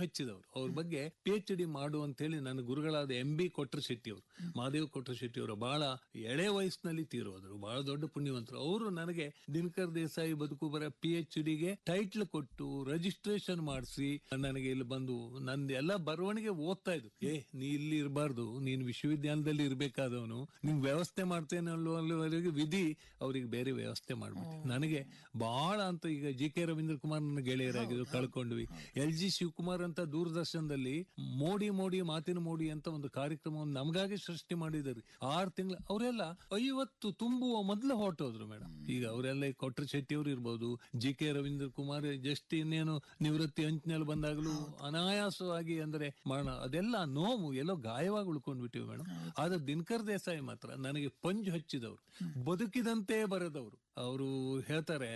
ಹಚ್ಚಿದವರು. ಅವ್ರ ಬಗ್ಗೆ PhD ಮಾಡು ಅಂತ ಹೇಳಿ ನನ್ನ ಗುರುಗಳಾದ MB ಕೊಟ್ರ ಶೆಟ್ಟಿ ಅವರು, ಮಹಾದೇವ್ ಕೊಟ್ರ ಶೆಟ್ಟಿ ಅವರು ಬಹಳ ಎಳೆ ವಯಸ್ಸಿನಲ್ಲಿ ತೀರೋದ್ರು. ಬಹಳ ದೊಡ್ಡ ಪುಣ್ಯವಂತರು ಅವರು. ನನಗೆ ದಿನಕರ್ ದೇಸಾಯಿ ಬದುಕುಬರ PhDಗೆ ಟೈಟ್ಲ್ ಕೊಟ್ಟು ರಿಜಿಸ್ಟ್ರೇಷನ್ ಮಾಡಿಸಿ ನನಗೆ ಇಲ್ಲಿ ಬಂದು ನಂದು ಎಲ್ಲ ಬರವಣಿಗೆ ಓದ್ತಾ ಇದ್ರು. ನೀ ಇಲ್ಲಿ ಇರಬಾರ್ದು, ನೀನ್ ವಿಶ್ವವಿದ್ಯಾಲಯದಲ್ಲಿ ಇರ್ಬೇಕಾದವನು, ನಿಂಗ್ ವ್ಯವಸ್ಥೆ ಮಾಡ್ತೇನೆ ಅನ್ನುವವರೆಗೆ ವಿಧಿ ಅವ್ರಿಗೆ ಬೇರೆ ವ್ಯವಸ್ಥೆ ಮಾಡ್ಬಿಟ್ಟೆ. ನನಗೆ ಬಹಳ ಅಂತ ಈಗ JK ರವೀಂದ್ರ ಕುಮಾರ್ ನನ್ನ ಗೆಳೆಯರಾಗಿದ್ರು, ಕಳ್ಕೊಂಡ್ವಿ. LG ಶಿವಕುಮಾರ್ ಅಂತ ದೂರದರ್ಶನದಲ್ಲಿ ಮೋಡಿ ಮಾತಿನ ಮೋಡಿ ಅಂತ ಒಂದು ಕಾರ್ಯಕ್ರಮವನ್ನು ನಮಗಾಗಿ ಸೃಷ್ಟಿ ಮಾಡಿದ್ದಾರೆ. 6 ತಿಂಗಳು ಅವರೆಲ್ಲ 50 ತುಂಬುವ ಮೊದಲು ಹೊರಟೋದ್ರು ಮೇಡಮ್. ಈಗ ಅವರೆಲ್ಲ ಕೊಟ್ರ ಶೆಟ್ಟಿ ಅವರು ಇರ್ಬೋದು, JK ರವೀಂದ್ರ ಕುಮಾರ್ ಜಸ್ಟ್ ಇನ್ನೇನು ನಿವೃತ್ತಿ ಅಂಚಿನಲ್ಲಿ ಬಂದಾಗಲೂ ಅನಾಯಾಸವಾಗಿ ಅಂದ್ರೆ ಅದೆಲ್ಲ ನೋವು ಎಲ್ಲೋ ಗಾಯವಾಗಿ ಉಳ್ಕೊಂಡ್ಬಿಟ್ಟಿವಿ ಮೇಡಮ್. ಆದ್ರೆ ದಿನಕರ್ ದೇಸಾಯಿ ಮಾತ್ರ ನನಗೆ ಪಂಜು ಹಚ್ಚಿದವರು, ಬದುಕಿದಂತೆ ಬರೆದವರು. ಅವರು ಹೇಳ್ತಾರೆ,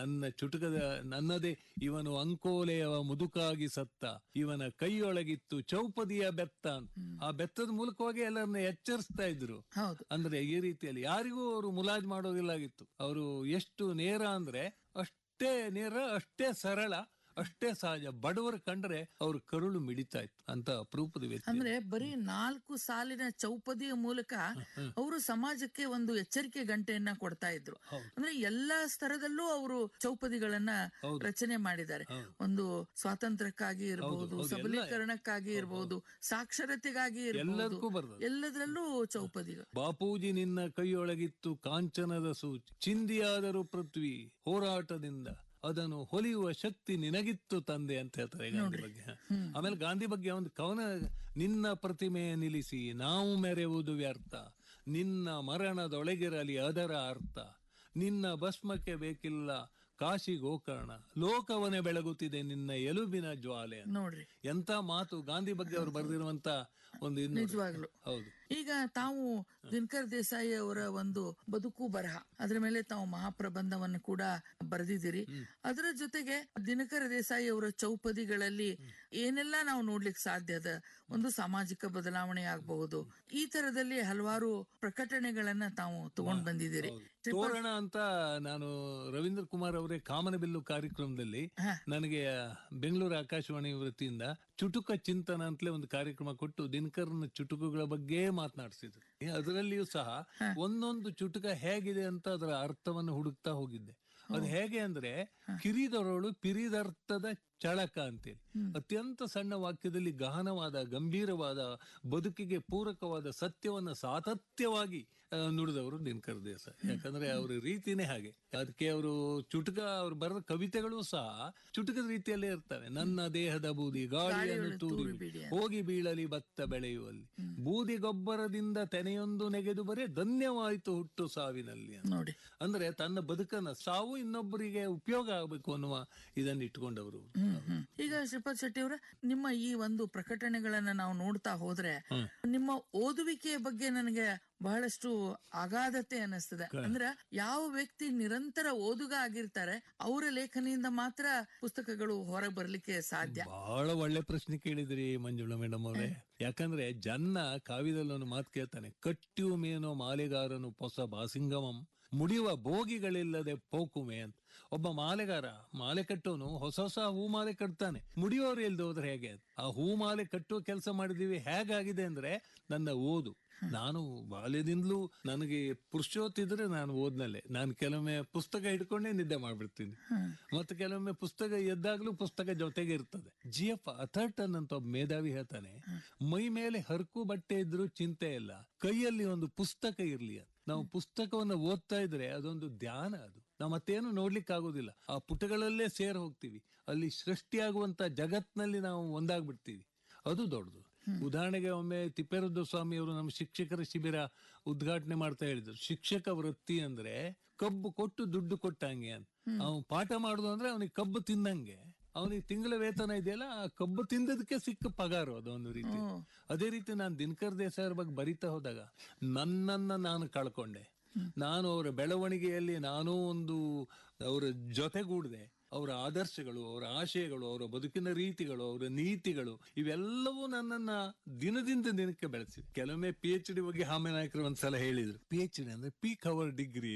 ನನ್ನದೇ ಇವನು ಅಂಕೋಲೆಯವ ಮುದುಕಾಗಿ ಸತ್ತ, ಇವನ ಕೈಯೊಳಗಿತ್ತು ಚೌಪದಿಯ ಬೆತ್ತ. ಆ ಬೆತ್ತದ ಮೂಲಕವಾಗಿ ಎಲ್ಲರನ್ನ ಎಚ್ಚರಿಸ್ತಾ ಇದ್ರು. ಅಂದ್ರೆ ಈ ರೀತಿಯಲ್ಲಿ ಯಾರಿಗೂ ಅವರು ಮುಲಾಜ್ ಮಾಡೋದಿಲ್ಲಾಗಿತ್ತು. ಅವರು ಎಷ್ಟು ನೇರ ಅಂದ್ರೆ ಅಷ್ಟೇ ನೇರ, ಅಷ್ಟೇ ಸರಳ, ಅಷ್ಟೇ ಸಹಜ. ಬಡವರು ಕಂಡ್ರೆ ಅವ್ರ ಕರುಳು ಮಿಡಿತಾ ಇತ್ತು ಅಂತ ಅಪರೂಪದ ವ್ಯಕ್ತಿ. ಅಂದ್ರೆ ಬರೀ 4 ಸಾಲಿನ ಚೌಪದಿಯ ಮೂಲಕ ಅವರು ಸಮಾಜಕ್ಕೆ ಒಂದು ಎಚ್ಚರಿಕೆ ಗಂಟೆಯನ್ನ ಕೊಡ್ತಾ ಇದ್ರು. ಅಂದ್ರೆ ಎಲ್ಲಾ ಸ್ತರದಲ್ಲೂ ಅವರು ಚೌಪದಿಗಳನ್ನ ರಚನೆ ಮಾಡಿದ್ದಾರೆ. ಒಂದು ಸ್ವಾತಂತ್ರ್ಯಕ್ಕಾಗಿ ಇರಬಹುದು, ಸಬಲೀಕರಣಕ್ಕಾಗಿ ಇರಬಹುದು, ಸಾಕ್ಷರತೆಗಾಗಿ ಇರಬಹುದು, ಎಲ್ಲದರಲ್ಲೂ ಚೌಪದಿಗಳು. ಬಾಪೂಜಿ ನಿನ್ನ ಕೈಯೊಳಗಿತ್ತು ಕಾಂಚನದ ಸೂಚಿ, ಚಿಂದಿಯಾದರೂ ಪೃಥ್ವಿ ಹೋರಾಟದಿಂದ ಅದನ್ನು ಹೊಲಿಯುವ ಶಕ್ತಿ ನಿನಗಿತ್ತು ತಂದೆ ಅಂತ ಹೇಳ್ತಾರೆ ಗಾಂಧಿ ಬಗ್ಗೆ. ಆಮೇಲೆ ಗಾಂಧಿ ಬಗ್ಗೆ ಒಂದು ಕವನ, ನಿನ್ನ ಪ್ರತಿಮೆ ನಿಲ್ಲಿಸಿ ನಾವು ಮೆರೆಯುವುದು ವ್ಯರ್ಥ, ನಿನ್ನ ಮರಣದೊಳಗಿರಲಿ ಅದರ ಅರ್ಥ, ನಿನ್ನ ಭಸ್ಮಕ್ಕೆ ಬೇಕಿಲ್ಲ ಕಾಶಿ ಗೋಕರ್ಣ, ಲೋಕವನ್ನೇ ಬೆಳಗುತ್ತಿದೆ ನಿನ್ನ ಎಲುಬಿನ ಜ್ವಾಲೆ. ನೋಡ್ರಿ ಎಂತ ಮಾತು ಗಾಂಧಿ ಬಗ್ಗೆ ಅವರು ಬರೆದಿರುವಂತ ಒಂದು. ನಿಜವಾಗ್ಲು ಹೌದು. ಈಗ ತಾವು ದಿನಕರ್ ದೇಸಾಯಿ ಅವರ ಒಂದು ಬದುಕು ಬರಹ, ಅದ್ರ ಮೇಲೆ ತಾವು ಮಹಾಪ್ರಬಂಧವನ್ನು ಕೂಡ ಬರೆದಿದ್ದೀರಿ. ಅದರ ಜೊತೆಗೆ ದಿನಕರ ದೇಸಾಯಿ ಅವರ ಚೌಪದಿಗಳಲ್ಲಿ ಏನೆಲ್ಲ ನಾವು ನೋಡ್ಲಿಕ್ಕೆ ಸಾಧ್ಯ ಅದ, ಒಂದು ಸಾಮಾಜಿಕ ಬದಲಾವಣೆ ಆಗಬಹುದು, ಈ ತರದಲ್ಲಿ ಹಲವಾರು ಪ್ರಕಟಣೆಗಳನ್ನ ತಾವು ತಗೊಂಡ್ ಬಂದಿದ್ದೀರಿ. ತೋರಣ ಅಂತ ನಾನು ರವೀಂದ್ರ ಕುಮಾರ್ ಅವರೇ ಕಾಮನಬಿಲ್ಲು ಕಾರ್ಯಕ್ರಮದಲ್ಲಿ ನನಗೆ ಬೆಂಗಳೂರು ಆಕಾಶವಾಣಿ ವೃತ್ತಿಯಿಂದ ಚುಟುಕ ಚಿಂತನ ಅಂತಲೇ ಒಂದು ಕಾರ್ಯಕ್ರಮ ಕೊಟ್ಟು ದಿನಕರ್ನ ಚುಟುಕುಗಳ ಬಗ್ಗೆ ಮಾತನಾಡಿಸಿದ್ರು. ಅದರಲ್ಲಿಯೂ ಸಹ ಒಂದೊಂದು ಚುಟುಕ ಹೇಗಿದೆ ಅಂತ ಅದರ ಅರ್ಥವನ್ನು ಹುಡುಕ್ತಾ ಹೋಗಿದ್ದೆ. ಅದು ಹೇಗೆ ಅಂದ್ರೆ, ಕಿರಿದರೊಳು ಪಿರಿದರ್ಥದ ಚಳಕ ಅಂತೇಳಿ ಅತ್ಯಂತ ಸಣ್ಣ ವಾಕ್ಯದಲ್ಲಿ ಗಹನವಾದ ಗಂಭೀರವಾದ ಬದುಕಿಗೆ ಪೂರಕವಾದ ಸತ್ಯವನ್ನ ಸಾತತ್ಯವಾಗಿ ನುಡಿದವರು ದಿನಕರ್ ದೇಸಾಯಿ. ಯಾಕಂದ್ರೆ ಅವ್ರ ರೀತಿನೇ ಹಾಗೆ. ಅದಕ್ಕೆ ಅವರು ಅವ್ರು ಬರೆದ ಕವಿತೆಗಳು ಸಹ ಚುಟುಕದ ರೀತಿಯಲ್ಲೇ ಇರ್ತವೆ. ನನ್ನ ದೇಹದ ಬೂದಿ ಗಾಳಿಯನ್ನು ತೂರಿ ಹೋಗಿ ಬೀಳಲಿ ಭತ್ತ ಬೆಳೆಯುವಲ್ಲಿ, ಬೂದಿ ಗೊಬ್ಬರದಿಂದ ತೆನೆಯೊಂದು ನೆಗೆದು ಬರೇ ಧನ್ಯವಾಯಿತು ಹುಟ್ಟು ಸಾವಿನಲ್ಲಿ ನೋಡಿ. ಅಂದ್ರೆ ತನ್ನ ಬದುಕನ್ನ ಸಾವು ಇನ್ನೊಬ್ಬರಿಗೆ ಉಪಯೋಗ ಆಗಬೇಕು ಅನ್ನುವ ಇದನ್ನ ಇಟ್ಕೊಂಡವರು. ಈಗ ಶ್ರೀಪಾದ್ ಶೆಟ್ಟಿ ಅವರ ನಿಮ್ಮ ಈ ಒಂದು ಪ್ರಕಟಣೆಗಳನ್ನ ನಾವು ನೋಡ್ತಾ ಹೋದ್ರೆ ನಿಮ್ಮ ಓದುವಿಕೆಯ ಬಗ್ಗೆ ನನಗೆ ಬಹಳಷ್ಟು ಅಗಾಧತೆ ಅನ್ನಿಸ್ತದೆ. ಅಂದ್ರೆ ಯಾವ ವ್ಯಕ್ತಿ ನಿರಂತರ ಓದುಗ ಆಗಿರ್ತಾರೆ ಅವರ ಲೇಖನಿಯಿಂದ ಮಾತ್ರ ಪುಸ್ತಕಗಳು ಹೊರಗೆ ಬರ್ಲಿಕ್ಕೆ ಸಾಧ್ಯ. ಬಹಳ ಒಳ್ಳೆ ಪ್ರಶ್ನೆ ಕೇಳಿದ್ರಿ ಮಂಜುಳಾ ಮೇಡಮ್ ಅವರೇ. ಯಾಕಂದ್ರೆ ಜನ್ನ ಕಾವ್ಯದಲ್ಲಿ ಒಂದು ಮಾತು ಕೇಳ್ತಾನೆ, ಕಟ್ಟಿಯು ಮೇನೋ ಮಾಲೆಗಾರನು ಹೊಸ ಬಾಸಿಂಗಮಂ ಮುಡಿಯುವ ಭೋಗಿಗಳಿಲ್ಲದೆ ಪೋಕುಮೆ ಅಂತ. ಒಬ್ಬ ಮಾಲೆಗಾರ ಮಾಲೆ ಕಟ್ಟೋನು ಹೊಸ ಹೂ ಮಾಲೆ ಕಟ್ತಾನೆ, ಮುಡಿಯೋರು ಇಲ್ದೆ ಹೋದ್ರೆ ಹೇಗೆ? ಆ ಹೂ ಮಾಲೆ ಕಟ್ಟುವ ಕೆಲಸ ಮಾಡಿದೀವಿ. ಹೇಗಾಗಿದೆ ಅಂದ್ರೆ, ನನ್ನ ಓದು, ನಾನು ಬಾಲ್ಯದಿಂದಲೂ ನನಗೆ ಪುರುಷೋತ್ತಿದ್ರೆ ನಾನು ಓದ್ನಲ್ಲೇ. ನಾನು ಕೆಲವೊಮ್ಮೆ ಪುಸ್ತಕ ಹಿಡ್ಕೊಂಡೇ ನಿದ್ದೆ ಮಾಡ್ಬಿಡ್ತೀನಿ, ಮತ್ತೆ ಕೆಲವೊಮ್ಮೆ ಪುಸ್ತಕ ಎದ್ದಾಗ್ಲೂ ಪುಸ್ತಕ ಜೊತೆಗೆ ಇರ್ತದೆ. GF ಅಥರ್ಟನ್ ಅಂತ ಒಬ್ಬ ಮೇಧಾವಿ ಹೇಳ್ತಾನೆ, ಮೈ ಮೇಲೆ ಹರಕು ಬಟ್ಟೆ ಇದ್ರು ಚಿಂತೆ ಇಲ್ಲ, ಕೈಯಲ್ಲಿ ಒಂದು ಪುಸ್ತಕ ಇರ್ಲಿ ಅಂತ. ನಾವು ಪುಸ್ತಕವನ್ನು ಓದ್ತಾ ಇದ್ರೆ ಅದೊಂದು ಧ್ಯಾನ. ಅದು ನಾವು ಮತ್ತೇನು ನೋಡ್ಲಿಕ್ಕೆ ಆಗೋದಿಲ್ಲ, ಆ ಪುಟಗಳಲ್ಲೇ ಸೇರ್ ಹೋಗ್ತೀವಿ. ಅಲ್ಲಿ ಸೃಷ್ಟಿಯಾಗುವಂತ ಜಗತ್ನಲ್ಲಿ ನಾವು ಒಂದಾಗ್ಬಿಡ್ತೀವಿ. ಅದು ದೊಡ್ಡದು. ಉದಾಹರಣೆಗೆ ಒಮ್ಮೆ ತಿಪ್ಪೇರುದ್ರ ಸ್ವಾಮಿ ಅವರು ನಮ್ಮ ಶಿಕ್ಷಕರ ಶಿಬಿರ ಉದ್ಘಾಟನೆ ಮಾಡ್ತಾ ಹೇಳಿದ್ರು, ಶಿಕ್ಷಕ ವೃತ್ತಿ ಅಂದ್ರೆ ಕಬ್ಬು ಕೊಟ್ಟು ದುಡ್ಡು ಕೊಟ್ಟಂಗೆ ಅಂತ. ಅವನು ಪಾಠ ಮಾಡುದು ಅಂದ್ರೆ ಅವನಿಗೆ ಕಬ್ಬು ತಿಂದಂಗೆ. ಅವನಿಗೆ ತಿಂಗಳ ವೇತನ ಇದೆಯಲ್ಲ, ಆ ಕಬ್ಬು ತಿಂದದಕ್ಕೆ ಸಿಕ್ಕ ಪಗಾರು ಅದೊಂದು ರೀತಿ. ಅದೇ ರೀತಿ ನಾನು ದಿನಕರ್ ದೇಸಾಯಿ ಬಗ್ಗೆ ಬರಿತಾ ಹೋದಾಗ ನನ್ನನ್ನ ನಾನು ಕಳ್ಕೊಂಡೆ. ನಾನು ಅವರ ಬೆಳವಣಿಗೆಯಲ್ಲಿ ನಾನೂ ಒಂದು ಅವರ ಜೊತೆಗೂಡಿದೆ. ಅವರ ಆದರ್ಶಗಳು, ಅವರ ಆಶಯಗಳು, ಅವರ ಬದುಕಿನ ರೀತಿಗಳು, ಅವರ ನೀತಿಗಳು ಇವೆಲ್ಲವೂ ನನ್ನನ್ನ ದಿನದಿಂದ ದಿನಕ್ಕೆ ಬೆಳೆಸಿದೆ. ಕೆಲವೊಮ್ಮೆ PhD ಬಗ್ಗೆ ಹಾಮೆ ನಾಯಕರು ಒಂದ್ಸಲ ಹೇಳಿದ್ರು, PhD ಅಂದ್ರೆ ಪೀಕ್ ಅವರ್ ಡಿಗ್ರಿ ಅಂತ.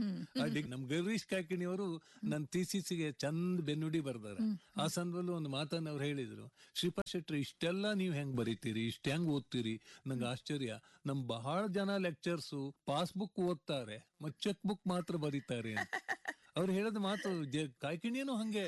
ನಮ್ ಗೌರೀಶ್ ಕಾಕಿಣಿಯವರು ನನ್ನ ಥೀಸಿಸ್ಗೆ ಚಂದ ಬೆನ್ನುಡಿ ಬರ್ದಾರ. ಆ ಸಂದರ್ಭದಲ್ಲಿ ಒಂದು ಮಾತನ್ನ ಅವ್ರು ಹೇಳಿದ್ರು, ಶ್ರೀಪಾದ್ ಶೆಟ್ಟಿ ಇಷ್ಟೆಲ್ಲ ನೀವ್ ಹೆಂಗ್ ಬರೀತೀರಿ, ಇಷ್ಟ ಹೆಂಗ್ ಓದ್ತೀರಿ, ನಂಗೆ ಆಶ್ಚರ್ಯ. ನಮ್ ಬಹಳ ಜನ ಲೆಕ್ಚರ್ಸ್ ಪಾಸ್ಬುಕ್ ಓದ್ತಾರೆ ಮತ್ ಚೆಕ್ ಬುಕ್ ಮಾತ್ರ ಬರೀತಾರೆ ಅಂತ. ಅವ್ರು ಹೇಳದ ಮಾತು ಕಾಯ್ಕಿಣಿಯನು ಹಂಗೆ.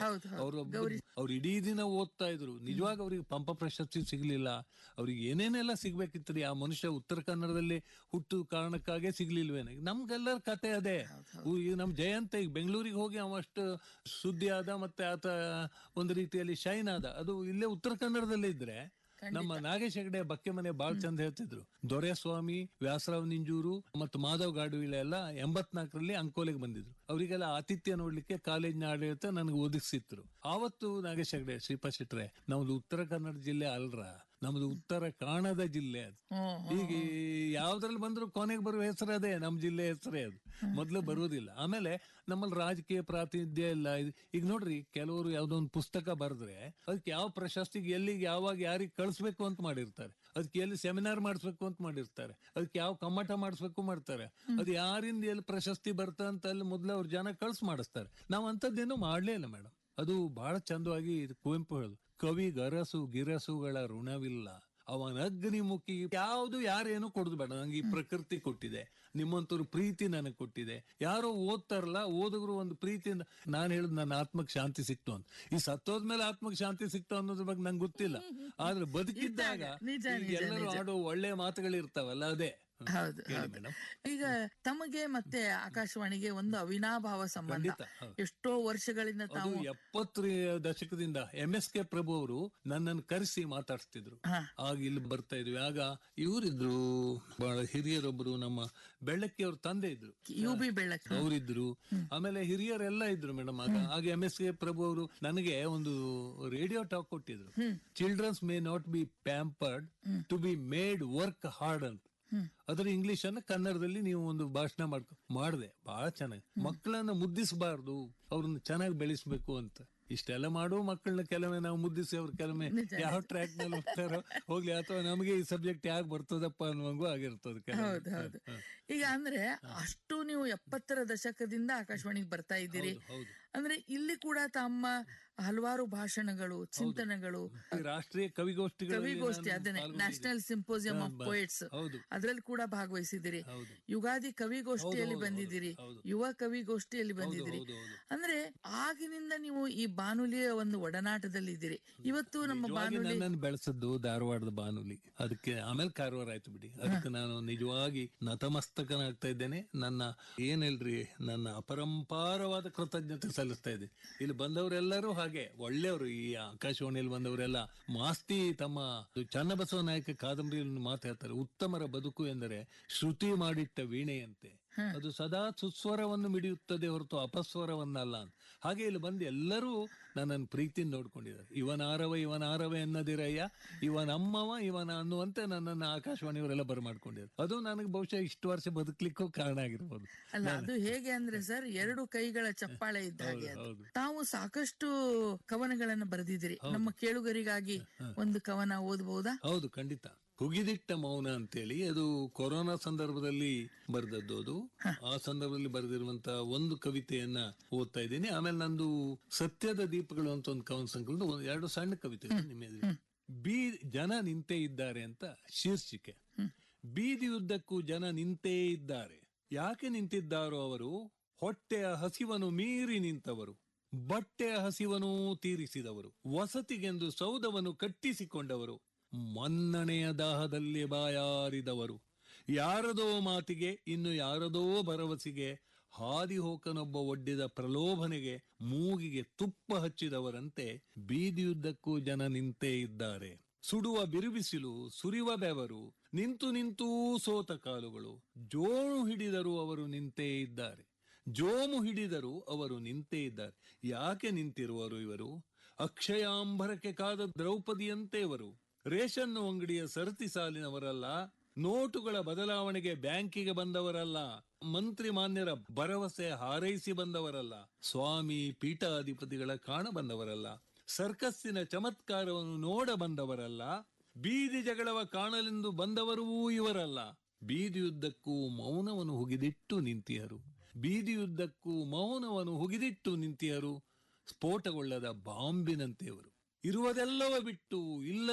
ಅವ್ರು ಇಡೀ ದಿನ ಓದ್ತಾ ಇದ್ರು. ನಿಜವಾಗ ಅವ್ರಿಗೆ ಪಂಪ ಪ್ರಶಸ್ತಿ ಸಿಗ್ಲಿಲ್ಲ, ಅವ್ರಿಗೆ ಏನೇನೆಲ್ಲ ಸಿಗ್ಬೇಕಿತ್ತು. ಆ ಮನುಷ್ಯ ಉತ್ತರ ಕನ್ನಡದಲ್ಲಿ ಹುಟ್ಟು ಕಾರಣಕ್ಕಾಗೆ ಸಿಗ್ಲಿಲ್ವೇನೆ. ನಮ್ಗೆಲ್ಲರ ಕತೆ ಅದೇ. ಈಗ ನಮ್ ಜಯಂತ ಈಗ ಬೆಂಗಳೂರಿಗೆ ಹೋಗಿ ಅವಷ್ಟು ಸುದ್ದಿ ಆದ, ಮತ್ತೆ ಆತ ಒಂದು ರೀತಿಯಲ್ಲಿ ಶೈನ್ ಆದ. ಅದು ಇಲ್ಲೇ ಉತ್ತರ ಕನ್ನಡದಲ್ಲೇ ಇದ್ರೆ. ನಮ್ಮ ನಾಗೇಶ್ ಹೆಗಡೆ ಬಕ್ಕೆ ಮನೆ ಬಾಳ್ ಚಂದ ಹೇಳ್ತಿದ್ರು, ದೊರೆಸ್ವಾಮಿ, ವ್ಯಾಸರಾವ್ ನಿಂಜೂರು ಮತ್ತು ಮಾಧವ್ ಗಾಡವಿಳೆ ಎಲ್ಲ 84ರಲ್ಲಿ ಅಂಕೋಲೆಗೆ ಬಂದಿದ್ರು. ಅವರಿಗೆಲ್ಲ ಆತಿಥ್ಯ ನೋಡ್ಲಿಕ್ಕೆ ಕಾಲೇಜ್ನ ಆಡಳಿತ ನನಗೆ ಒದಗಿಸಿದ್ರು. ಆವತ್ತು ನಾಗೇಶ್ ಹೆಗಡೆ, ಶ್ರೀಪಾದ್ ಶೆಟ್ರೆ, ನಮ್ದು ಉತ್ತರ ಕನ್ನಡ ಜಿಲ್ಲೆ ಅಲ್ರ, ನಮ್ದು ಉತ್ತರ ಕಾಣದ ಜಿಲ್ಲೆ ಅದು. ಈಗ ಯಾವ್ದ್ರಲ್ಲಿ ಬಂದ್ರು ಕೊನೆಗೆ ಬರುವ ಹೆಸರು ಅದೇ, ನಮ್ ಜಿಲ್ಲೆ ಹೆಸರೇ ಅದು. ಮೊದ್ಲು ಬರುವುದಿಲ್ಲ. ಆಮೇಲೆ ನಮ್ಮಲ್ಲಿ ರಾಜಕೀಯ ಪ್ರಾತಿನಿಧ್ಯ ಇಲ್ಲ. ಈಗ ನೋಡ್ರಿ, ಕೆಲವರು ಯಾವ್ದೋ ಒಂದು ಪುಸ್ತಕ ಬರೆದ್ರೆ ಅದಕ್ಕೆ ಯಾವ ಪ್ರಶಸ್ತಿಗೆ ಎಲ್ಲಿಗೆ ಯಾವಾಗ ಯಾರಿಗೆ ಕಳಿಸ್ಬೇಕು ಅಂತ ಮಾಡಿರ್ತಾರೆ, ಅದಕ್ಕೆ ಎಲ್ಲಿ ಸೆಮಿನಾರ್ ಮಾಡಿಸ್ಬೇಕು ಅಂತ ಮಾಡಿರ್ತಾರೆ, ಅದಕ್ಕೆ ಯಾವ ಕಮ್ಮಟ ಮಾಡಿಸ್ಬೇಕು ಮಾಡ್ತಾರೆ, ಅದು ಯಾರಿಂದ ಎಲ್ಲಿ ಪ್ರಶಸ್ತಿ ಬರ್ತ ಅಂತ ಅಲ್ಲಿ ಮೊದ್ಲು ಅವ್ರ ಜನ ಕಳ್ಸಿ ಮಾಡಿಸ್ತಾರೆ. ನಾವ್ ಅಂತದ್ದೇನು ಮಾಡ್ಲೇ ಇಲ್ಲ ಮೇಡಮ್. ಅದು ಬಹಳ ಚಂದವಾಗಿ ಕುವೆಂಪು ಹೇಳುದು, ಕವಿ ಗರಸು ಗಿರಸುಗಳ ಋಣವಿಲ್ಲ, ಅವನ ಅಗ್ನಿಮುಖಿ. ಯಾವುದು ಯಾರೇನು ಕೊಡುದು ಬೇಡ, ನಂಗೆ ಈ ಪ್ರಕೃತಿ ಕೊಟ್ಟಿದೆ, ನಿಮ್ಮಂತವ್ರು ಪ್ರೀತಿ ನನಗೆ ಕೊಟ್ಟಿದೆ. ಯಾರೋ ಓದ್ತಾರಲ್ಲ, ಓದಿದ್ರು ಒಂದು ಪ್ರೀತಿಯಿಂದ. ನಾನು ಹೇಳುದು ನನ್ನ ಆತ್ಮಕ್ಕೆ ಶಾಂತಿ ಸಿಕ್ತು ಅಂತ. ಈ ಸತ್ತೋದ್ಮೇಲೆ ಆತ್ಮಕ್ಕೆ ಶಾಂತಿ ಸಿಕ್ತು ಅನ್ನೋದ್ರ ಬಗ್ಗೆ ನಂಗೆ ಗೊತ್ತಿಲ್ಲ. ಆದ್ರೆ ಬದುಕಿದ್ದಾಗ ಎಲ್ಲರೂ ಆಡೋ ಒಳ್ಳೆ ಮಾತುಗಳಿರ್ತಾವಲ್ಲ, ಅದೇ. ಹೌದು. ಈಗ ತಮಗೆ ಮತ್ತೆ ಆಕಾಶವಾಣಿಗೆ ಒಂದು ಅವಿನಾಭಾವ ಸಂಬಂಧ. ಎಷ್ಟೋ ವರ್ಷಗಳಿಂದ ತಾವು 70 ದಶಕದಿಂದ MSK ಪ್ರಭು ಅವರು ನನ್ನನ್ನು ಕರೆಸಿ ಮಾತಾಡ್ತಿದ್ರು. ಆಗ ಇಲ್ಲಿ ಬರ್ತಾ ಇದ್ವಿ. ಆಗ ಇವರಿದ್ರು, ಬಹಳ ಹಿರಿಯರೊಬ್ರು, ನಮ್ಮ ಬೆಳ್ಳಕ್ಕಿ ಅವ್ರ ತಂದೆ ಇದ್ರು, UB ಬೆಳ್ಳಕ್ಕಿ ಅವರಿದ್ರು. ಆಮೇಲೆ ಹಿರಿಯರೆಲ್ಲ ಇದ್ರು ಮೇಡಮ್. ಆಗ MSK ಪ್ರಭು ಅವರು ನನಗೆ ಒಂದು ರೇಡಿಯೋ ಟಾಕ್ ಕೊಟ್ಟಿದ್ರು, children's may not be pampered to be made work hard ಅಂತ. ಅದರ ಇಂಗ್ಲಿಷ್ ಅನ್ನ ಕನ್ನಡದಲ್ಲಿ ನೀವು ಒಂದು ಭಾಷಣ ಮಾಡಿದೆ. ಬಹಳ ಚೆನ್ನಾಗಿ. ಮಕ್ಕಳನ್ನ ಮುದ್ದಿಸಬಾರ್ದು, ಅವ್ರನ್ನ ಚೆನ್ನಾಗಿ ಬೆಳೆಸ್ಬೇಕು ಅಂತ. ಇಷ್ಟೆಲ್ಲ ಮಾಡೋ ಮಕ್ಕಳನ್ನ ಕೆಲವೇ ನಾವು ಮುದ್ದಿಸಿ, ಅವ್ರ ಕೆಲವೇ ಯಾವ ಟ್ರ್ಯಾಕ್ ನಲ್ಲಿ ಹೋಗ್ತಾರೋ ಹೋಗ್ಲಿ, ಅಥವಾ ನಮಗೆ ಈ ಸಬ್ಜೆಕ್ಟ್ ಯಾಕೆ ಬರ್ತದಪ್ಪ ಅನ್ನುವಂಗೂ ಆಗಿರ್ತದೆ. ಹೌದು. ಈಗ ಅಂದ್ರೆ ಅಷ್ಟು ನೀವು 70ರ ದಶಕದಿಂದ ಆಕಾಶವಾಣಿಗೆ ಬರ್ತಾ ಇದ್ದೀರಿ. ಅಂದ್ರೆ ಇಲ್ಲಿ ಕೂಡ ತಮ್ಮ ಹಲವಾರು ಭಾಷಣಗಳು, ಚಿಂತನೆಗಳು, ರಾಷ್ಟ್ರೀಯ ಕವಿಗೋಷ್ಠಿ, ಅದನ್ನೇ ನ್ಯಾಷನಲ್ ಸಿಂಪೋಸಿಯಂ ಆಫ್ ಪೋಯಟ್ಸ್, ಅದ್ರಲ್ಲಿ ಕೂಡ ಭಾಗವಹಿಸಿದಿರಿ. ಯುಗಾದಿ ಕವಿಗೋಷ್ಠಿಯಲ್ಲಿ ಬಂದಿದ್ದೀರಿ, ಯುವ ಕವಿಗೋಷ್ಠಿಯಲ್ಲಿ ಬಂದಿದ್ದೀರಿ. ಅಂದ್ರೆ ಆಗಿನಿಂದ ನೀವು ಈ ಬಾನುಲಿಯ ಒಂದು ಒಡನಾಟದಲ್ಲಿ ಇದ್ದೀರಿ. ಇವತ್ತು ನಮ್ಮ ಬಾನುಲಿ ಬೆಳೆಸದ್ದು ಧಾರವಾಡದ ಬಾನುಲಿ, ಅದಕ್ಕೆ ಆಮೇಲೆ ಕಾರವಾರ ಆಯ್ತು ಬಿಡಿ. ಅದಕ್ಕೆ ನಾನು ನಿಜವಾಗಿ ನತಮಸ್ತಕನಾಗ್ತಾ ಇದ್ದೇನೆ. ನನ್ನ ಏನಿಲ್ರಿ, ನನ್ನ ಅಪರಂಪಾರವಾದ ಕೃತಜ್ಞತೆ ಸಲ್ಲಿಸ್ತಾ ಇದ್ದೆ. ಇಲ್ಲಿ ಬಂದವರೆಲ್ಲರೂ ಹಾಗೆ ಒಳ್ಳೆಯವರು. ಈ ಆಕಾಶವಾಣಿಯಲ್ಲಿ ಬಂದವರೆಲ್ಲ ಮಾಸ್ತಿ ತಮ್ಮ ಚನ್ನಬಸವ ನಾಯಕ ಕಾದಂಬರಿಯನ್ನು ಮಾತು ಹೇಳ್ತಾರೆ, ಉತ್ತಮರ ಬದುಕು ಎಂದರೆ ಶ್ರುತಿ ಮಾಡಿಟ್ಟ ವೀಣೆಯಂತೆ, ಅದು ಸದಾ ಸುಸ್ವರವನ್ನು ಮಿಡಿಯುತ್ತದೆ ಹೊರತು ಅಪಸ್ವರವನ್ನಲ್ಲ. ಹಾಗೆ ಇಲ್ಲಿ ಬಂದು ಎಲ್ಲರೂ ನನ್ನನ್ನು ಪ್ರೀತಿಯಿಂದ ನೋಡ್ಕೊಂಡಿದ್ದಾರೆ. ಇವನಾರವ ಎನ್ನದಿರಯ್ಯ, ಇವನಮ್ಮವ ಇವನ ಅನ್ನುವಂತೆ ನನ್ನನ್ನು ಆಕಾಶವಾಣಿಯವರೆಲ್ಲ ಬರಮಾಡ್ಕೊಂಡಿದ್ದಾರೆ. ಅದು ನನಗೆ ಬಹುಶಃ ಇಷ್ಟು ವರ್ಷ ಬದುಕಲಿಕ್ಕೂ ಕಾರಣ ಆಗಿರ್ಬೋದು. ಅಲ್ಲ, ಅದು ಹೇಗೆ ಅಂದ್ರೆ ಸರ್, 2 ಕೈಗಳ ಚಪ್ಪಾಳೆ ಇದ್ದಾಗೆ. ತಾವು ಸಾಕಷ್ಟು ಕವನಗಳನ್ನು ಬರೆದಿದ್ದೀರಿ. ನಮ್ಮ ಕೇಳುಗರಿಗಾಗಿ ಒಂದು ಕವನ ಓದಬಹುದಾ? ಹೌದು, ಖಂಡಿತ. ಹುಗಿದಿಟ್ಟ ಮೌನ ಅಂತೇಳಿ, ಅದು ಕೊರೋನಾ ಸಂದರ್ಭದಲ್ಲಿ ಬರೆದದ್ದು. ಅದು ಆ ಸಂದರ್ಭದಲ್ಲಿ ಬರೆದಿರುವಂತ ಒಂದು ಕವಿತೆಯನ್ನ ಓದ್ತಾ ಇದ್ದೀನಿ. ಆಮೇಲೆ ನಂದು ಸತ್ಯದ ದೀಪಗಳು ಅಂತ ಒಂದು ಕವನ ಸಂಕಲನ, 2 ಸಣ್ಣ ಕವಿತೆ ನಿಮ್ಮ ಜನ ನಿಂತೇ ಇದ್ದಾರೆ ಅಂತ ಶೀರ್ಷಿಕೆ. ಬೀದಿಯುದ್ದಕ್ಕೂ ಜನ ನಿಂತೇ ಇದ್ದಾರೆ. ಯಾಕೆ ನಿಂತಿದ್ದಾರೋ ಅವರು? ಹೊಟ್ಟೆಯ ಹಸಿವನ್ನು ಮೀರಿ ನಿಂತವರು, ಬಟ್ಟೆಯ ಹಸಿವನ್ನು ತೀರಿಸಿದವರು, ವಸತಿಗೆಂದು ಸೌಧವನ್ನು ಕಟ್ಟಿಸಿಕೊಂಡವರು, ಮನ್ನಣೆಯ ದಾಹದಲ್ಲಿ ಬಾಯಾರಿದವರು, ಯಾರದೋ ಮಾತಿಗೆ ಇನ್ನು ಯಾರದೋ ಭರವಸೆಗೆ ಹಾದಿಹೋಕನೊಬ್ಬ ಒಡ್ಡಿದ ಪ್ರಲೋಭನೆಗೆ ಮೂಗಿಗೆ ತುಪ್ಪ ಹಚ್ಚಿದವರಂತೆ ಬೀದಿಯುದ್ದಕ್ಕೂ ಜನ ನಿಂತೇ ಇದ್ದಾರೆ. ಸುಡುವ ಬಿರುಬಿಸಿಲು, ಸುರಿವ ಬೆವರು, ನಿಂತು ನಿಂತೂ ಸೋತ ಕಾಲುಗಳು, ಜೋಣು ಹಿಡಿದರೂ ಅವರು ನಿಂತೇ ಇದ್ದಾರೆ. ಜೋಮು ಹಿಡಿದರೂ ಅವರು ನಿಂತೇ ಇದ್ದಾರೆ. ಯಾಕೆ ನಿಂತಿರುವರು ಇವರು? ಅಕ್ಷಯಾಂಬರಕ್ಕೆ ಕಾದ ದ್ರೌಪದಿಯಂತೆ ಇವರು. ರೇಷನ್ನು ಅಂಗಡಿಯ ಸರತಿ ಸಾಲಿನವರಲ್ಲ, ನೋಟುಗಳ ಬದಲಾವಣೆಗೆ ಬ್ಯಾಂಕಿಗೆ ಬಂದವರಲ್ಲ, ಮಂತ್ರಿ ಮಾನ್ಯರ ಭರವಸೆ ಹಾರೈಸಿ ಬಂದವರಲ್ಲ, ಸ್ವಾಮಿ ಪೀಠಾಧಿಪತಿಗಳ ಕಾಣ ಬಂದವರಲ್ಲ, ಸರ್ಕಸ್ಸಿನ ಚಮತ್ಕಾರವನ್ನು ನೋಡ ಬಂದವರಲ್ಲ, ಬೀದಿ ಜಗಳವ ಕಾಣಲೆಂದು ಬಂದವರೂ ಇವರಲ್ಲ. ಬೀದಿಯುದ್ದಕ್ಕೂ ಮೌನವನ್ನು ಹುಗಿದಿಟ್ಟು ನಿಂತಿಯರು. ಬೀದಿಯುದ್ದಕ್ಕೂ ಮೌನವನ್ನು ಹುಗಿದಿಟ್ಟು ನಿಂತಿಯರು. ಸ್ಫೋಟಗೊಳ್ಳದ ಬಾಂಬಿನಂತೆಯವರು ಇರುವುದೆಲ್ಲವ ಬಿಟ್ಟು ಇಲ್ಲ